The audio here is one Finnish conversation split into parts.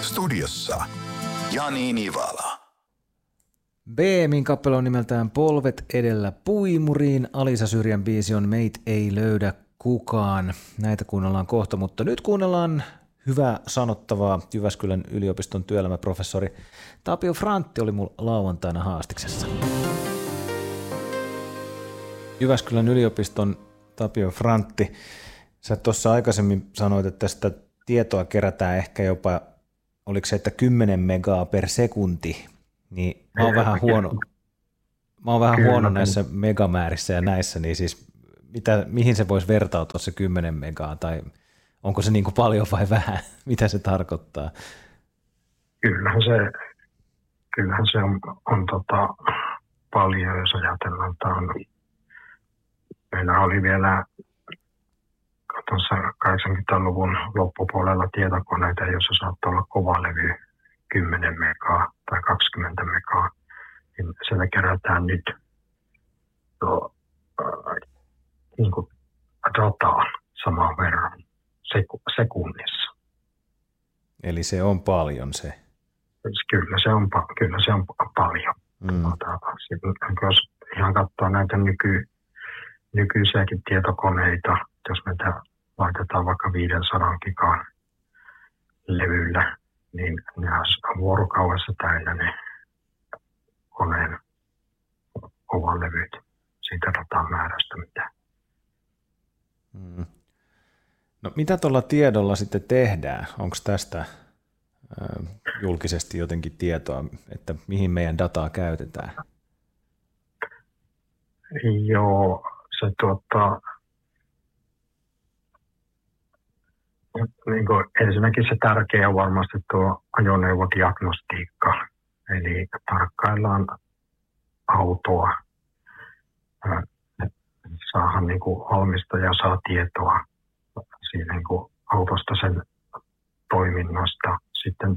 Studiossa Jani Nivala. BM:n kappale on nimeltään Polvet edellä puimuriin. Alisa Syrjän biisi on Meit ei löydä kukaan. Näitä kuunnellaan kohta, mutta nyt kuunnellaan hyvää sanottavaa. Jyväskylän yliopiston työelämäprofessori Tapio Frantti oli mulla lauantaina haastiksessa. Jyväskylän yliopiston Tapio Frantti, sä tuossa aikaisemmin sanoit, että tästä tietoa kerätään ehkä jopa, oliko se, että 10 megaa per sekunti, niin mä oon vähän huono näissä megamäärissä ja näissä, niin siis mihin se voisi vertautua se 10 megaa, tai onko se niin kuin paljon vai vähän, mitä se tarkoittaa? Kyllähän se on paljon, jos ajatellaan, että meillä oli vielä tuossa 80-luvun loppupuolella tietokoneita, joissa saattoi olla kovalevy 10 megaa tai 20 megaa. Niin siellä kerätään nyt niin kuin dataa saman verran sekunnissa. Eli se on paljon se? Kyllä se on paljon. Jos ihan katsoo näitä nykyisiäkin tietokoneita, jos me laitetaan vaikka 500 gigan levyllä, niin ne on vuorokaudessa täynnä ne koneen kovalevyt siitä datan määrästä. No mitä tuolla tiedolla sitten tehdään? Onko tästä julkisesti jotenkin tietoa, että mihin meidän dataa käytetään? Joo, se niin kuin ensinnäkin se tärkeä on varmasti tuo ajoneuvodiagnostiikka, eli tarkkaillaan autoa, saadaan niin kuin valmistaja saa tietoa siinä niin kuin autosta sen toiminnasta. Sitten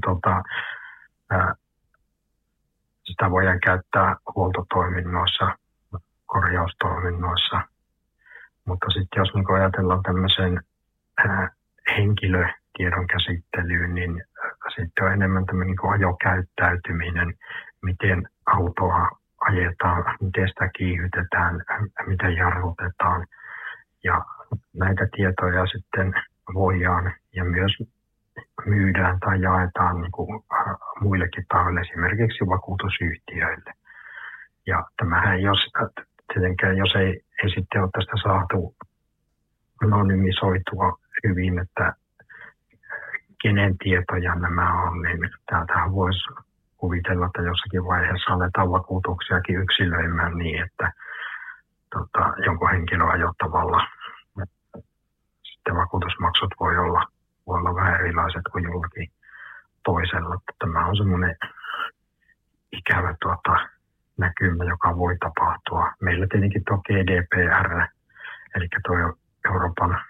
sitä voidaan käyttää huoltotoiminnoissa, korjaustoiminnoissa, mutta sitten jos niin ajatellaan tämmöisen henkilötiedon käsittelyyn, niin sitten on enemmän tämmöinen niin ajokäyttäytyminen, miten autoa ajetaan, miten sitä kiihytetään, miten jarrutetaan. Ja näitä tietoja sitten voidaan ja myös myydään tai jaetaan niin kuin muillekin tahoille, esimerkiksi vakuutusyhtiöille. Ja tämähän tietenkään, jos ei sitten ole tästä saatu anonymisoitua hyvin, että kenen tietoja nämä on, niin täältähän voisi kuvitella, että jossakin vaiheessa aletaan vakuutuksiakin yksilöimään niin, että jonkun henkilön ajottavalla sitten vakuutusmaksut voi olla vähän erilaiset kuin jollakin toisella. Tämä on semmoinen ikävä näkymä, joka voi tapahtua. Meillä tietenkin tuo GDPR, eli tuo Euroopan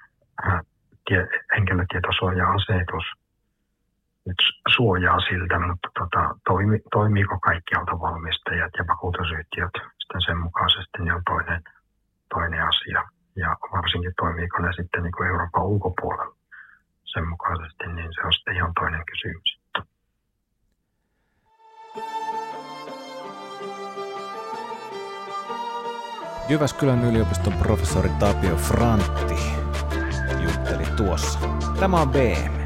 henkilötietosuoja-asetus nyt suojaa siltä, mutta toimiiko kaikki autovalmistajat ja vakuutusyhtiöt sitten sen mukaisesti, niin on toinen asia. Ja varsinkin toimiiko ne sitten niin kuin Euroopan ulkopuolella sen mukaisesti, niin se on sitten ihan toinen kysymys. Jyväskylän yliopiston professori Tapio Frantti jutteli tuossa. Tämä on BM.